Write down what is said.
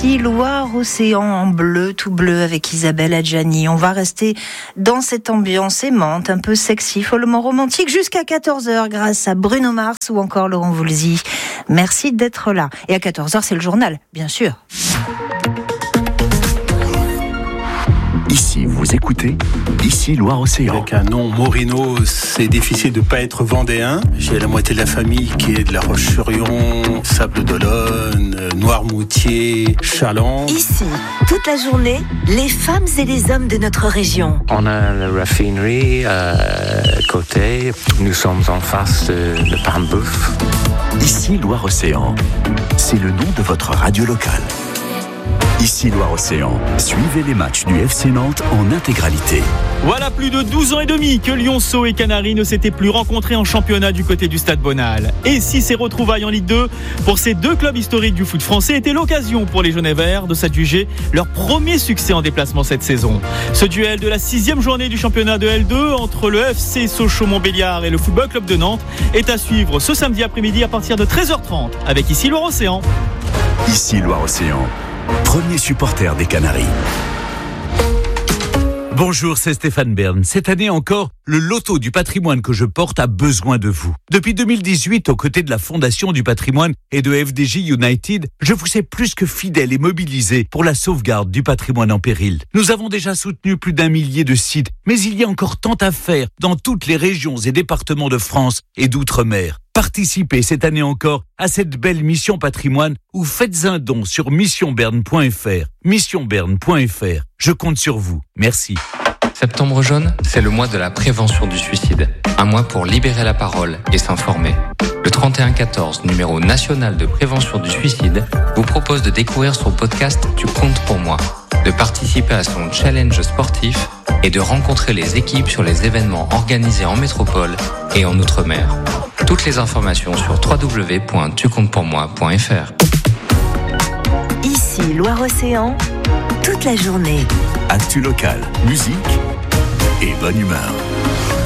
Ici, Loire-Océan en bleu, tout bleu avec Isabelle Adjani. On va rester dans cette ambiance aimante, un peu sexy, follement romantique jusqu'à 14h grâce à Bruno Mars ou encore Laurent Voulzy. Merci d'être là. Et à 14h, c'est le journal, bien sûr. Ici, vous écoutez Ici Loire-Océan. Avec un nom Morino, c'est difficile de ne pas être vendéen. J'ai la moitié de la famille qui est de La Roche-sur-Yon, Sables-d'Olonne, Noirmoutier, Châlons. Ici, toute la journée, les femmes et les hommes de notre région. On a la raffinerie à côté. Nous sommes en face de Pain-Boeuf. Ici Loire-Océan, c'est le nom de votre radio locale. Ici Loire-Océan, suivez les matchs du FC Nantes en intégralité. Voilà plus de 12 ans et demi que Lionceau et Canaries ne s'étaient plus rencontrés en championnat du côté du Stade Bonal. Et si ces retrouvailles en Ligue 2 pour ces deux clubs historiques du foot français étaient l'occasion pour les Jaunes et Verts de s'adjuger leur premier succès en déplacement cette saison. Ce duel de la 6e journée du championnat de L2 entre le FC Sochaux-Montbéliard et le Football Club de Nantes est à suivre ce samedi après-midi à partir de 13h30 avec Ici Loire-Océan. Ici Loire-Océan, premier supporter des Canaries. Bonjour, c'est Stéphane Bern. Cette année encore, le loto du patrimoine que je porte a besoin de vous. Depuis 2018, aux côtés de la Fondation du patrimoine et de FDJ United, je vous sais plus que fidèle et mobilisé pour la sauvegarde du patrimoine en péril. Nous avons déjà soutenu plus d'1 millier de sites, mais il y a encore tant à faire dans toutes les régions et départements de France et d'outre-mer. Participez cette année encore à cette belle mission patrimoine ou faites un don sur missionberne.fr. Missionberne.fr. Je compte sur vous. Merci. Septembre jaune, c'est le mois de la prévention du suicide. Un mois pour libérer la parole et s'informer. Le 3114, numéro national de prévention du suicide, vous propose de découvrir son podcast Tu comptes pour moi, de participer à son challenge sportif et de rencontrer les équipes sur les événements organisés en métropole et en outre-mer. Toutes les informations sur www.tucomptepourmoi.fr. Ici, Loire-Océan, toute la journée. Actu local, musique et bonne humeur.